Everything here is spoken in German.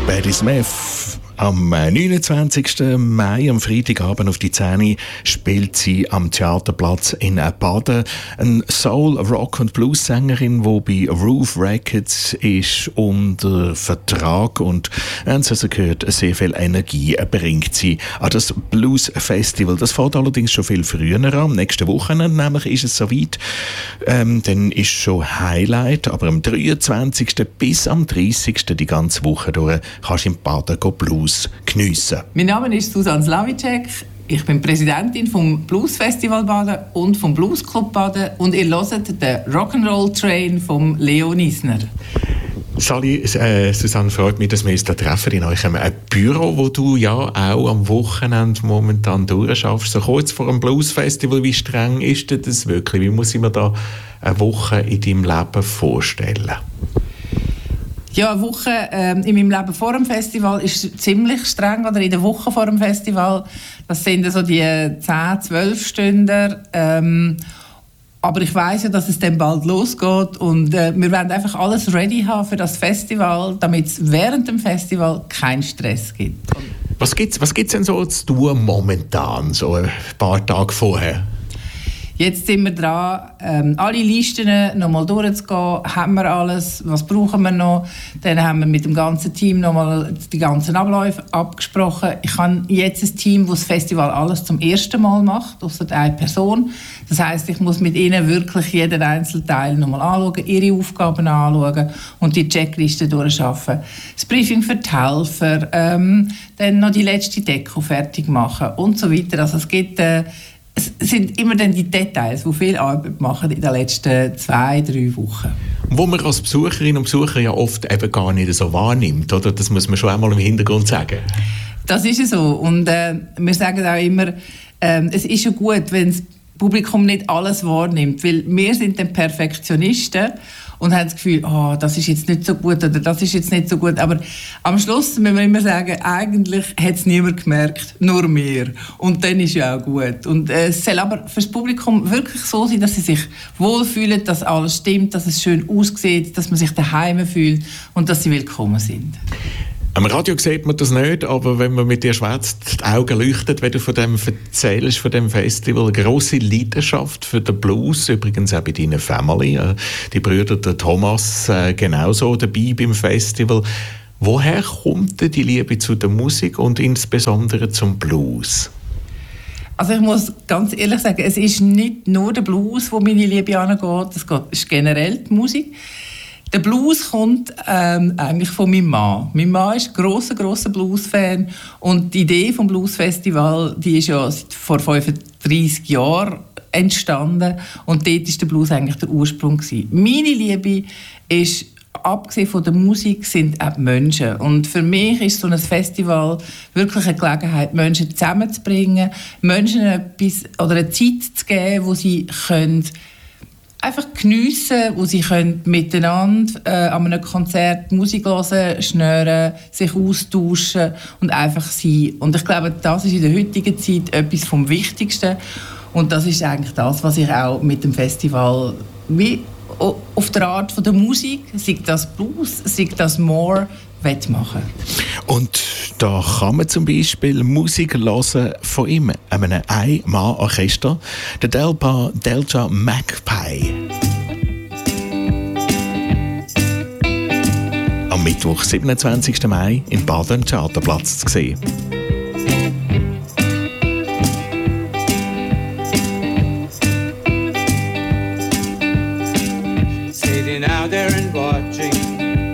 Patti Smith. Am 29. Mai, am Freitagabend auf die 10 spielt sie am Theaterplatz in Baden. Eine Soul-, Rock- und Blues-Sängerin, die bei Roof Records ist unter Vertrag und haben Sie also gehört, sehr viel Energie bringt sie an das Blues-Festival. Das fährt allerdings schon viel früher an. Am nächsten Wochenende nämlich ist es soweit. Dann ist schon Highlight, aber am 23. bis am 30. die ganze Woche durch kannst du in Baden Blues geniessen. Mein Name ist Susanne Slavicek. Ich bin Präsidentin vom Blues Festival Baden und vom Blues Club Baden und ihr hört den Rock'n'Roll Train vom Leo Nisner. Sally, Susanne, freut mich, dass wir uns da treffen in eurem Büro, wo du ja auch am Wochenende momentan durchschaffst. So kurz vor dem Blues Festival, wie streng ist das wirklich? Wie muss ich mir da eine Woche in deinem Leben vorstellen? Ja, eine Woche in meinem Leben vor dem Festival ist ziemlich streng, oder in der Woche vor dem Festival. Das sind so die 10-12 Stunden. Aber ich weiss ja, dass es dann bald losgeht und wir wollen einfach alles ready haben für das Festival, damit es während dem Festival keinen Stress gibt. Was gibt's denn so zu tun momentan, so ein paar Tage vorher? Jetzt sind wir dran, alle Listen nochmal durchzugehen. Haben wir alles? Was brauchen wir noch? Dann haben wir mit dem ganzen Team nochmal die ganzen Abläufe abgesprochen. Ich habe jetzt ein Team, das Festival alles zum ersten Mal macht, ausser eine Person. Das heisst, ich muss mit ihnen wirklich jeden einzelnen Teil nochmal anschauen, ihre Aufgaben anschauen und die Checkliste durchschaffen. Das Briefing für die Helfer, dann noch die letzte Deko fertig machen und so weiter. Also es sind immer dann die Details, die viel Arbeit machen in den letzten 2-3 Wochen. Wo man als Besucherin und Besucher ja oft eben gar nicht so wahrnimmt, oder? Das muss man schon einmal im Hintergrund sagen. Das ist so. Und wir sagen auch immer, es ist schon gut, wenn das Publikum nicht alles wahrnimmt, weil wir sind dann Perfektionisten und haben das Gefühl, das ist jetzt nicht so gut oder das ist jetzt nicht so gut. Aber am Schluss müssen wir immer sagen, eigentlich hat es niemand gemerkt, nur wir. Und dann ist ja auch gut. Und es soll aber für das Publikum wirklich so sein, dass sie sich wohlfühlen, dass alles stimmt, dass es schön aussieht, dass man sich daheim fühlt und dass sie willkommen sind. Am Radio sieht man das nicht, aber wenn man mit dir schwätzt, die Augen leuchten, wenn du von dem erzählst, von dem Festival. Eine grosse Leidenschaft für den Blues, übrigens auch bei deiner Family. Die Brüder, der Thomas, genauso dabei beim Festival. Woher kommt denn die Liebe zu der Musik und insbesondere zum Blues? Also ich muss ganz ehrlich sagen, es ist nicht nur der Blues, wo meine Liebe angeht, es ist generell die Musik. Der Blues kommt eigentlich von meinem Mann. Mein Mann ist ein grosser Blues-Fan und die Idee vom Blues-Festival, die ist ja vor 35 Jahren entstanden und dort war der Blues eigentlich der Ursprung gewesen. Meine Liebe ist, abgesehen von der Musik, sind auch die Menschen. Und für mich ist so ein Festival wirklich eine Gelegenheit, Menschen zusammenzubringen, Menschen etwas oder eine Zeit zu geben, wo sie können einfach geniessen, wo sie können miteinander an einem Konzert Musik hören, schnurren, sich austauschen und einfach sein. Und ich glaube, das ist in der heutigen Zeit etwas vom Wichtigsten. Und das ist eigentlich das, was ich auch mit dem Festival wie auf der Art von der Musik, sei das Blues, sei das More, machen. Und da kann man zum Beispiel Musik hören von ihm, einem Ein-Mann-Orchester, der Delta Magpie. Am Mittwoch, 27. Mai, in Baden Theaterplatz zu sehen.